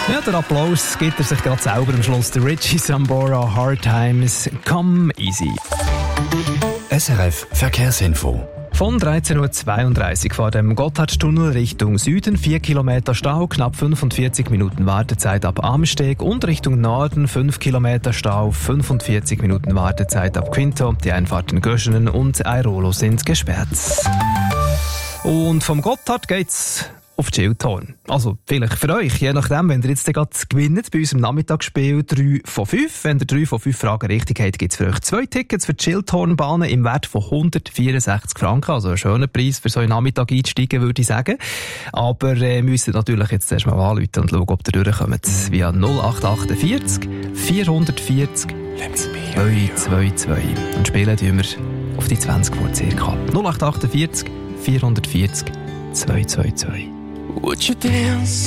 Ja, der Applaus gibt er sich gerade selber am Schluss. Der Richie Sambora, Hard Times, Come Easy. SRF Verkehrsinfo. Von 13.32 Uhr vor dem Gotthardtunnel Richtung Süden 4 Kilometer Stau, knapp 45 Minuten Wartezeit ab Amsteg und Richtung Norden 5 Kilometer Stau, 45 Minuten Wartezeit ab Quinto. Die Einfahrten Göschenen und Airolo sind gesperrt. Und vom Gotthard geht's auf die Schildhorn. Also, vielleicht für euch, je nachdem, wenn ihr jetzt gerade gewinnt bei unserem Nachmittagsspiel 3 von 5. Wenn ihr 3 von 5 Fragen richtig habt, gibt es für euch 2 Tickets für die Schildhornbahnen im Wert von 164 Franken. Also ein schöner Preis für so einen Nachmittag einsteigen, würde ich sagen. Aber müsst natürlich jetzt erst mal anrufen und schauen, ob ihr durchkommt. Via 0848 440 222. Und spielen wir auf die 20 vor circa. 0848 440 222. Would you dance